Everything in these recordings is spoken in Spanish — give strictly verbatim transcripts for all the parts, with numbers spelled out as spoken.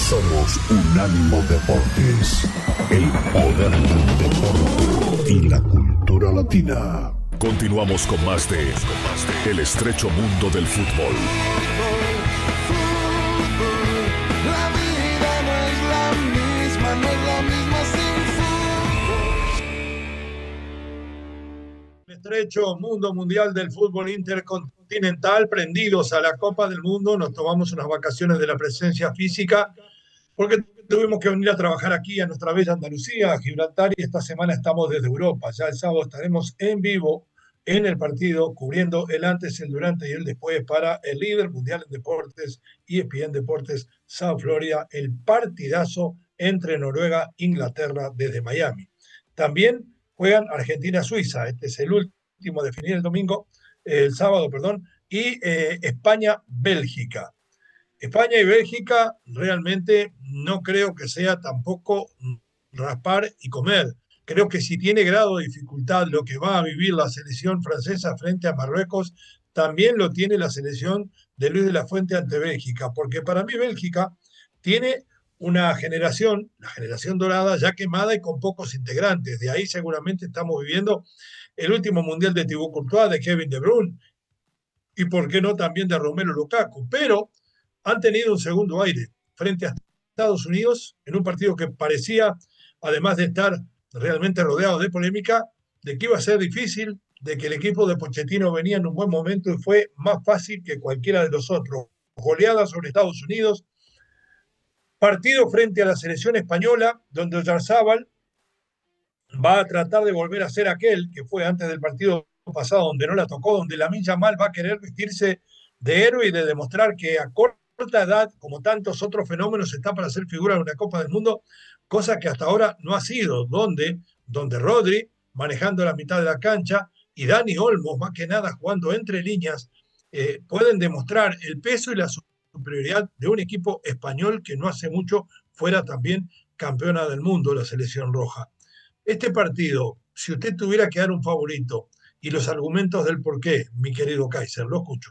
Somos Unánimo Deportes, el poder del deporte y la cultura latina. Continuamos con más de El estrecho mundo del fútbol. La vida no es la misma, no es la misma sin fútbol. El estrecho mundo mundial del fútbol intercontinental, prendidos a la Copa del Mundo, nos tomamos unas vacaciones de la presencia física porque tuvimos que venir a trabajar aquí a nuestra bella Andalucía, a Gibraltar, y esta semana estamos desde Europa. Ya el sábado estaremos en vivo en el partido, cubriendo el antes, el durante y el después para el líder mundial en deportes, E S P N Deportes South Florida, el partidazo entre Noruega e Inglaterra desde Miami. También juegan Argentina-Suiza, este es el último a definir el domingo, el sábado, perdón, y eh, España-Bélgica. España y Bélgica realmente no creo que sea tampoco raspar y comer. Creo que si tiene grado de dificultad lo que va a vivir la selección francesa frente a Marruecos, también lo tiene la selección de Luis de la Fuente ante Bélgica, porque para mí Bélgica tiene una generación, la generación dorada, ya quemada y con pocos integrantes. De ahí seguramente estamos viviendo el último mundial de Thibaut Courtois, de Kevin De Bruyne, y por qué no también de Romelu Lukaku, pero han tenido un segundo aire frente a Estados Unidos en un partido que parecía, además de estar realmente rodeado de polémica, de que iba a ser difícil, de que el equipo de Pochettino venía en un buen momento y fue más fácil que cualquiera de los otros. Goleada sobre Estados Unidos, partido frente a la selección española, donde Oyarzábal va a tratar de volver a ser aquel que fue antes del partido pasado, donde no la tocó, donde Lamine Yamal va a querer vestirse de héroe y de demostrar que a corta edad, como tantos otros fenómenos, está para ser figura de una Copa del Mundo, cosa que hasta ahora no ha sido, donde, donde Rodri, manejando la mitad de la cancha, y Dani Olmo, más que nada jugando entre líneas, eh, pueden demostrar el peso y la superioridad de un equipo español que no hace mucho fuera también campeona del mundo, la selección roja. Este partido, si usted tuviera que dar un favorito y los argumentos del porqué, mi querido Kaiser, lo escucho.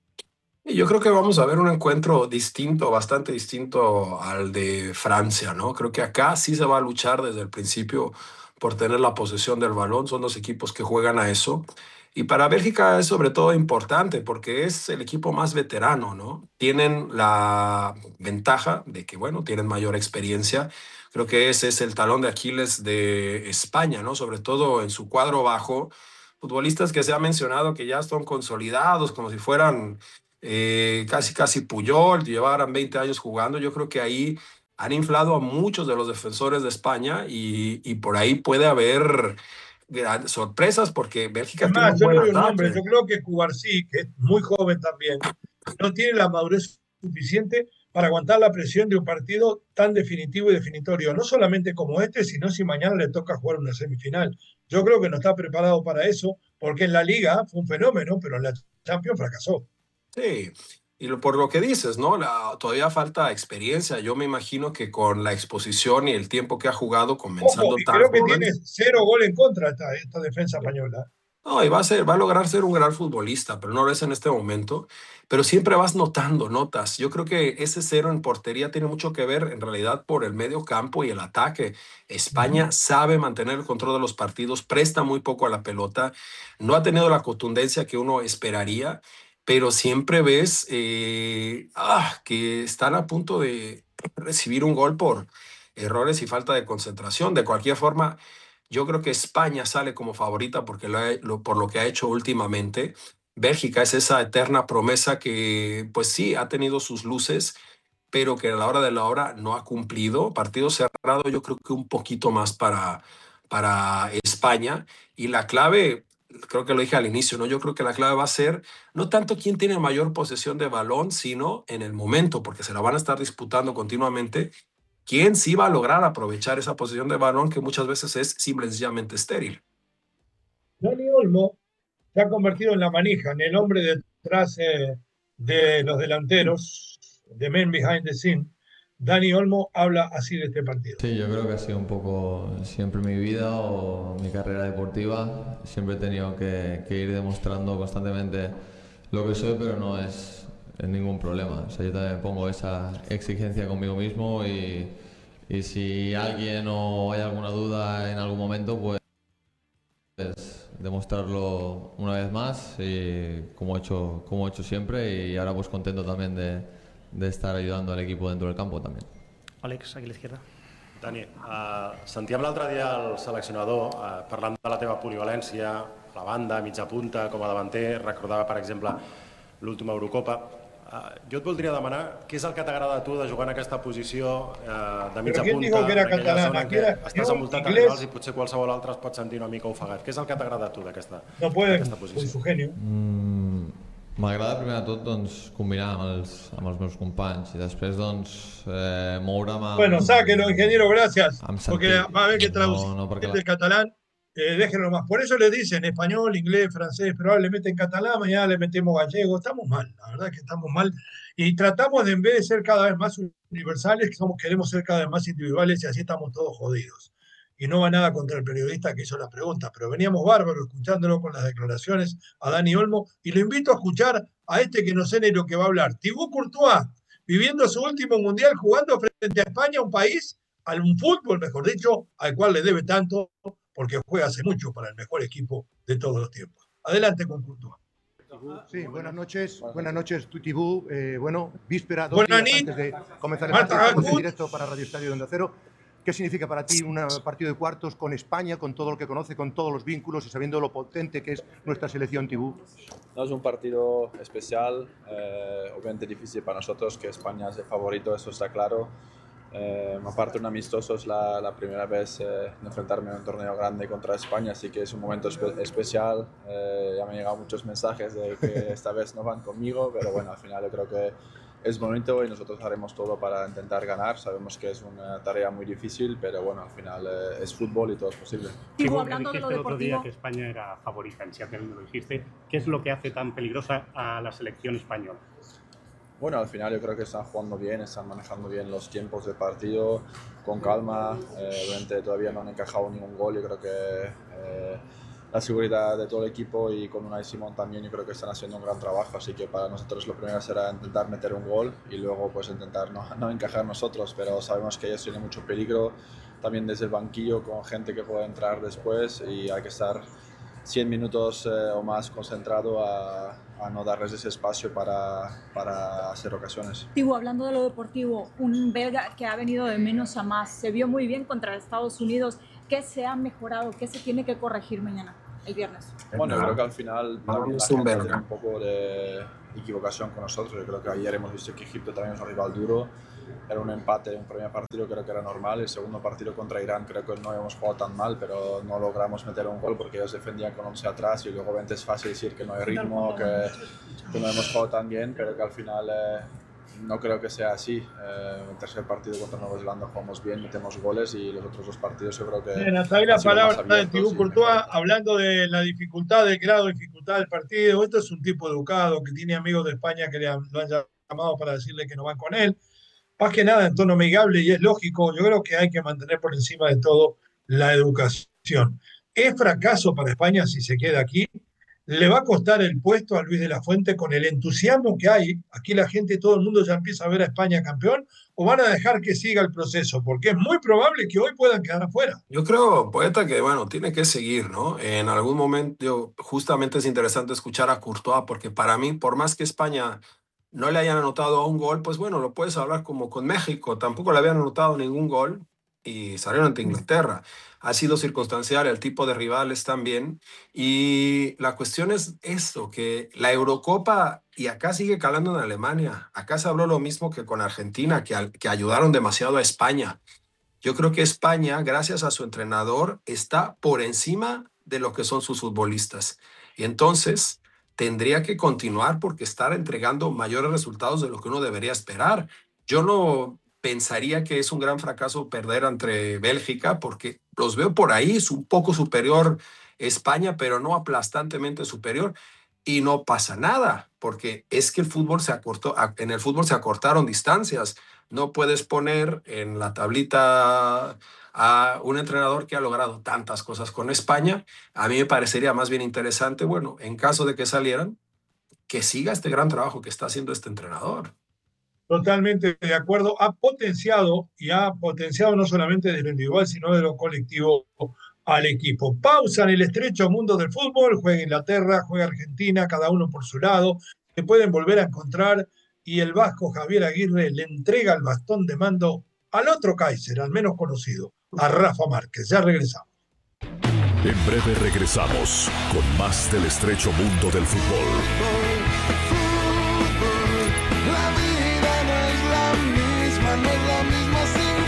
Yo creo que vamos a ver un encuentro distinto, bastante distinto al de Francia, ¿no? Creo que acá sí se va a luchar desde el principio por tener la posesión del balón. Son dos equipos que juegan a eso. Y para Bélgica es sobre todo importante porque es el equipo más veterano, ¿no? Tienen la ventaja de que, bueno, tienen mayor experiencia. Creo que ese es el talón de Aquiles de España, ¿no? Sobre todo en su cuadro bajo. Futbolistas que se ha mencionado que ya están consolidados, como si fueran eh, casi casi Puyol, llevaran veinte años jugando. Yo creo que ahí han inflado a muchos de los defensores de España y, y por ahí puede haber grandes sorpresas porque Bélgica Es tiene más, un yo buen le doy un nombre. ataque. Yo creo que Cubarsí, que es muy joven también, no tiene la madurez suficiente para aguantar la presión de un partido tan definitivo y definitorio, no solamente como este, sino si mañana le toca jugar una semifinal. Yo creo que no está preparado para eso, porque en la Liga fue un fenómeno, pero en la Champions fracasó. Sí, y lo- por lo que dices, ¿no? La, todavía falta experiencia. Yo me imagino que con la exposición y el tiempo que ha jugado, Ojo, comenzando y tan creo que joven, tiene cero gol en contra esta, esta defensa española. no, y va a ser, va a lograr ser un gran futbolista, pero no lo es en este momento. Pero siempre vas notando notas. Yo creo que ese cero en portería tiene mucho que ver en realidad por el medio campo y el ataque. España sabe mantener el control de los partidos, presta muy poco a la pelota, no ha tenido la contundencia que uno esperaría, pero siempre ves eh, ah, que están a punto de recibir un gol por errores y falta de concentración. De cualquier forma, yo creo que España sale como favorita porque lo ha- lo- por lo que ha hecho últimamente. Bélgica es esa eterna promesa que, pues sí, ha tenido sus luces, pero que a la hora de la hora no ha cumplido. Partido cerrado, yo creo que un poquito más para, para España. Y la clave, creo que lo dije al inicio, ¿no? Yo creo que la clave va a ser no tanto quién tiene mayor posesión de balón, sino en el momento, porque se la van a estar disputando continuamente. ¿Quién sí va a lograr aprovechar esa posición de balón que muchas veces es simple y sencillamente estéril? Dani Olmo se ha convertido en la manija, en el hombre detrás eh, de los delanteros, de men behind the scene. Dani Olmo habla así de este partido. Sí, yo creo que ha sido un poco siempre mi vida o mi carrera deportiva. Siempre he tenido que, que ir demostrando constantemente lo que soy, pero no es es ningún problema. O sea, yo también pongo esa exigencia conmigo mismo y, y si alguien o hay alguna duda en algún momento, pues demostrarlo una vez más, y como he hecho, como he hecho siempre, y ahora pues contento también de, de estar ayudando al equipo dentro del campo también. Àlex, aquí a l'izquierda. Dani, uh, sentíem l'altre dia el seleccionador uh, parlant de la teva polivalència, a la banda, a mitja punta, com a davanter, recordava, per exemple, l'última Eurocopa. Uh, jo et voldria demanar què és el que t'agrada a tu de jugar en aquesta posició uh, de mitja punta, en aquella catalana, zona en què estàs envoltat de rivals i potser qualsevol altre es pot sentir una mica ofegat. Què és el que t'agrada a tu d'aquesta no puede, posició? su genio. Mm, M'agrada primer de tot doncs, combinar amb els, amb els meus companys i després doncs, eh, moure'm amb... Bueno, sáquenlo, ingeniero, gracias. Amb Porque sentit. va a haber que No, traducir no, perquè la... el catalán. Eh, déjenlo más. Por eso le dicen español, inglés, francés, probablemente en catalán, mañana le metemos gallego. Estamos mal, la verdad que estamos mal. Y tratamos de, en vez de ser cada vez más universales, que somos, queremos ser cada vez más individuales y así estamos todos jodidos. Y no va nada contra el periodista que hizo la pregunta, pero veníamos bárbaros escuchándolo con las declaraciones a Dani Olmo, y lo invito a escuchar a este que no sé ni lo que va a hablar. Thibaut Courtois, viviendo su último mundial, jugando frente a España, un país, a un fútbol, mejor dicho, al cual le debe tanto, porque juega hace mucho para el mejor equipo de todos los tiempos. Adelante con Courtois. Sí, buenas noches, buenas noches, Thibaut. Eh, bueno, víspera, dos Buenas días noches. antes de comenzar el Marta partido, estamos en Agut. directo para Radio Estadio de Onda Cero. ¿Qué significa para ti un partido de cuartos con España, con todo lo que conoce, con todos los vínculos y sabiendo lo potente que es nuestra selección, Thibaut? No, es un partido especial, eh, obviamente difícil para nosotros, que España es el favorito, eso está claro. Eh, aparte, un amistoso es la, la primera vez eh, de enfrentarme en un torneo grande contra España, así que es un momento espe especial. Eh, ya me han llegado muchos mensajes de que esta vez no van conmigo, pero bueno, al final yo creo que es bonito y nosotros haremos todo para intentar ganar. Sabemos que es una tarea muy difícil, pero bueno, al final eh, es fútbol y todo es posible. Digo, hablando de lo deportivo... el otro día que España era favorita en Seattle, me lo dijiste. ¿Qué es lo que hace tan peligrosa a la selección española? Bueno, al final yo creo que están jugando bien, están manejando bien los tiempos del partido, con calma. Eh, obviamente todavía no han encajado ningún gol, yo creo que eh, la seguridad de todo el equipo y con Unai Simón también yo creo que están haciendo un gran trabajo, así que para nosotros lo primero será intentar meter un gol y luego pues intentar no, no encajar nosotros, pero sabemos que ellos tienen mucho peligro también desde el banquillo con gente que puede entrar después y hay que estar cien minutos eh, o más concentrado a, a no darles ese espacio para, para hacer ocasiones. Digo, hablando de lo deportivo, un belga que ha venido de menos a más, se vio muy bien contra Estados Unidos. ¿Qué se ha mejorado? ¿Qué se tiene que corregir mañana, el viernes? Bueno, yo creo que al final también la es un gente belga. tiene un poco de equivocación con nosotros. Yo creo que ayer hemos visto que Egipto también es un rival duro. Era un empate en un primer partido, creo que era normal. El segundo partido contra Irán creo que no hemos jugado tan mal, pero no logramos meter un gol porque ellos defendían con once atrás y luego obviamente es fácil decir que no hay ritmo, que, que no hemos jugado tan bien, pero que al final eh, no creo que sea así. Eh, el tercer partido contra Nueva Zelanda jugamos bien, metemos goles y los otros dos partidos yo creo que... Bien, hasta ahí la han sido más palabra de abiertos Thibaut y Courtois, mejor. hablando de la dificultad, del grado de dificultad del partido. Esto es un tipo educado que tiene amigos de España que le han, lo han llamado para decirle que no van con él. Más que nada en tono amigable, y es lógico. Yo creo que hay que mantener por encima de todo la educación. Es fracaso para España si se queda aquí. Le va a costar el puesto a Luis de la Fuente con el entusiasmo que hay. Aquí la gente, todo el mundo ya empieza a ver a España campeón, o van a dejar que siga el proceso, porque es muy probable que hoy puedan quedar afuera. Yo creo, Poeta, que bueno, tiene que seguir, ¿no? En algún momento, justamente es interesante escuchar a Courtois, porque para mí, por más que España no le hayan anotado un gol, pues bueno, lo puedes hablar como con México, tampoco le habían anotado ningún gol y salieron ante Inglaterra. Ha sido circunstancial el tipo de rivales también, y la cuestión es esto, que la Eurocopa, y acá sigue calando en Alemania, acá se habló lo mismo que con Argentina, que, al- que ayudaron demasiado a España. Yo creo que España, gracias a su entrenador, está por encima de lo que son sus futbolistas. Y entonces tendría que continuar porque estar entregando mayores resultados de lo que uno debería esperar. Yo no pensaría que es un gran fracaso perder ante Bélgica porque los veo por ahí, es un poco superior España, pero no aplastantemente superior. Y no pasa nada, porque es que el fútbol se acortó, en el fútbol se acortaron distancias. No puedes poner en la tablita a un entrenador que ha logrado tantas cosas con España. A mí me parecería más bien interesante, bueno, en caso de que salieran, que siga este gran trabajo que está haciendo este entrenador. Totalmente de acuerdo. Ha potenciado y ha potenciado no solamente de lo individual, sino de lo colectivo al equipo. Pausa en el estrecho mundo del fútbol. Juega Inglaterra, juega Argentina, cada uno por su lado. Se pueden volver a encontrar y el vasco Javier Aguirre le entrega el bastón de mando al otro Kaiser, al menos conocido, a Rafa Márquez. Ya regresamos. En breve regresamos con más del estrecho mundo del fútbol. La vida no es la misma, no es la misma sin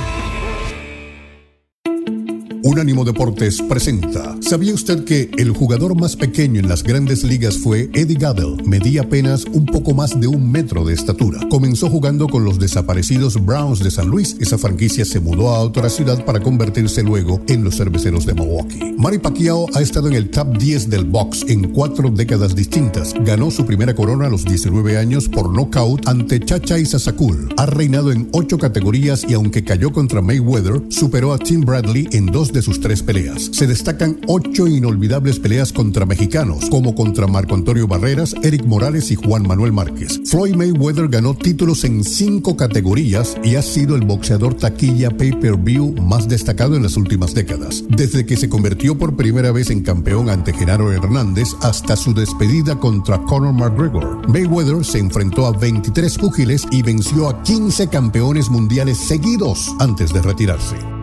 Unánimo Deportes presenta. ¿Sabía usted que el jugador más pequeño en las grandes ligas fue Eddie Gaedel? Medía apenas un poco más de un metro de estatura. Comenzó jugando con los desaparecidos Browns de San Luis. Esa franquicia se mudó a otra ciudad para convertirse luego en los Cerveceros de Milwaukee. Manny Pacquiao ha estado en el top diez del box en cuatro décadas distintas. Ganó su primera corona a los diecinueve años por nocaut ante Chacha Isasakul. Ha reinado en ocho categorías y aunque cayó contra Mayweather, superó a Tim Bradley en dos de sus tres peleas. Se destacan ocho inolvidables peleas contra mexicanos, como contra Marco Antonio Barreras, Eric Morales y Juan Manuel Márquez. Floyd Mayweather ganó títulos en cinco categorías y ha sido el boxeador taquilla pay-per-view más destacado en las últimas décadas. Desde que se convirtió por primera vez en campeón ante Genaro Hernández hasta su despedida contra Conor McGregor. Mayweather se enfrentó a veintitrés púgiles y venció a quince campeones mundiales seguidos antes de retirarse.